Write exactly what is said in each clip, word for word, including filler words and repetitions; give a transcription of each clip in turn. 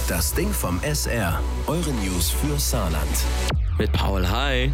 Das Ding vom S R. Eure News für Saarland. Mit Paul, hi.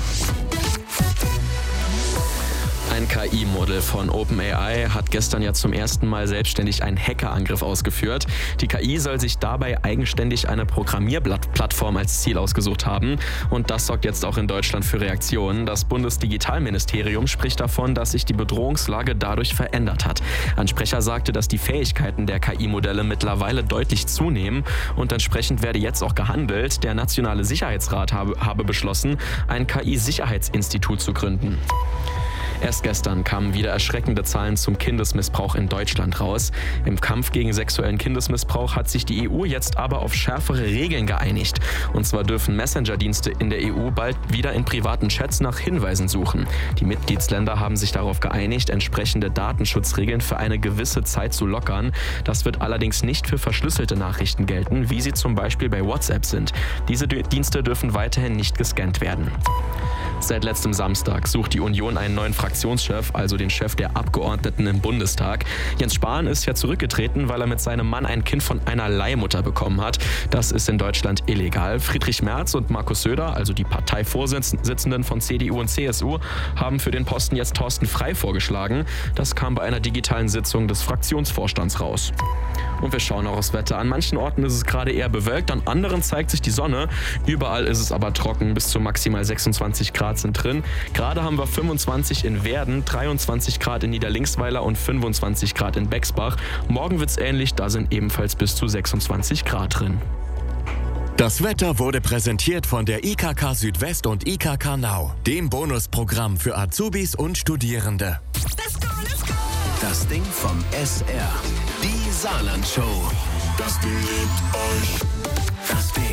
Ein K I-Modell von OpenAI hat gestern ja zum ersten Mal selbstständig einen Hackerangriff ausgeführt. Die K I soll sich dabei eigenständig eine Programmierplattform als Ziel ausgesucht haben. Und das sorgt jetzt auch in Deutschland für Reaktionen. Das Bundesdigitalministerium spricht davon, dass sich die Bedrohungslage dadurch verändert hat. Ein Sprecher sagte, dass die Fähigkeiten der K I-Modelle mittlerweile deutlich zunehmen und entsprechend werde jetzt auch gehandelt. Der Nationale Sicherheitsrat habe, habe beschlossen, ein K I-Sicherheitsinstitut zu gründen. Erst gestern kamen wieder erschreckende Zahlen zum Kindesmissbrauch in Deutschland raus. Im Kampf gegen sexuellen Kindesmissbrauch hat sich die E U jetzt aber auf schärfere Regeln geeinigt. Und zwar dürfen Messenger-Dienste in der E U bald wieder in privaten Chats nach Hinweisen suchen. Die Mitgliedsländer haben sich darauf geeinigt, entsprechende Datenschutzregeln für eine gewisse Zeit zu lockern. Das wird allerdings nicht für verschlüsselte Nachrichten gelten, wie sie zum Beispiel bei WhatsApp sind. Diese Dienste dürfen weiterhin nicht gescannt werden. Seit letztem Samstag sucht die Union einen neuen Fraktionschef, also den Chef der Abgeordneten im Bundestag. Jens Spahn ist ja zurückgetreten, weil er mit seinem Mann ein Kind von einer Leihmutter bekommen hat. Das ist in Deutschland illegal. Friedrich Merz und Markus Söder, also die Parteivorsitzenden von C D U und C S U, haben für den Posten jetzt Thorsten Frey vorgeschlagen. Das kam bei einer digitalen Sitzung des Fraktionsvorstands raus. Und wir schauen auch aufs Wetter. An manchen Orten ist es gerade eher bewölkt, an anderen zeigt sich die Sonne. Überall ist es aber trocken, bis zu maximal sechsundzwanzig Grad sind drin. Gerade haben wir fünfundzwanzig in Werden, dreiundzwanzig Grad in Niederlinksweiler und fünfundzwanzig Grad in Bexbach. Morgen wird's ähnlich, da sind ebenfalls bis zu sechsundzwanzig Grad drin. Das Wetter wurde präsentiert von der I K K Südwest und I K K Now, dem Bonusprogramm für Azubis und Studierende. Let's go, let's go. Das Ding vom S R. Die Saarland-Show. Das Ding liebt euch. Das Ding.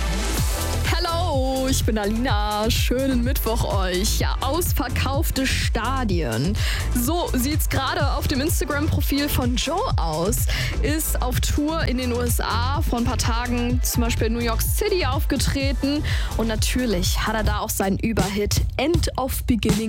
Hallo, ich bin Alina. Schönen Mittwoch euch. Ja, ausverkaufte Stadien. So sieht's gerade auf dem Instagram-Profil von Joe aus. Ist auf Tour in den U S A, vor ein paar Tagen zum Beispiel in New York City aufgetreten. Und natürlich hat er da auch seinen Überhit End of Beginning